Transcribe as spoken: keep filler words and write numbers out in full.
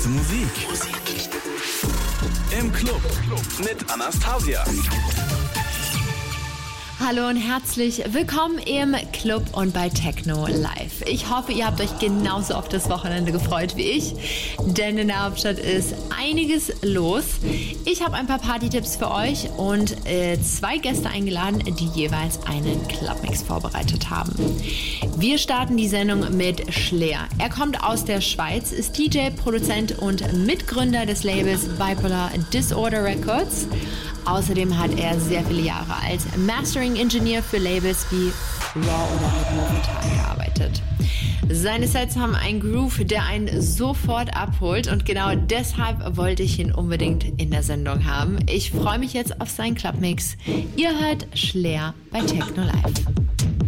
Musik. Im Club mit Anastasia. Hallo und herzlich willkommen im Club und bei Techno Live. Ich hoffe, ihr habt euch genauso auf das Wochenende gefreut wie ich, denn in der Hauptstadt ist einiges los. Ich habe ein paar Party-Tipps für euch und äh, zwei Gäste eingeladen, die jeweils einen Clubmix vorbereitet haben. Wir starten die Sendung mit Schlair. Er kommt aus der Schweiz, ist D J, Produzent und Mitgründer des Labels Bipolar Disorder Records. Außerdem hat er sehr viele Jahre als Mastering Engineer für Labels wie Raw oder mit Movitar gearbeitet. Seine Sets haben einen Groove, der einen sofort abholt und genau deshalb wollte ich ihn unbedingt in der Sendung haben. Ich freue mich jetzt auf seinen Clubmix. Ihr hört Schlair bei Techno Live.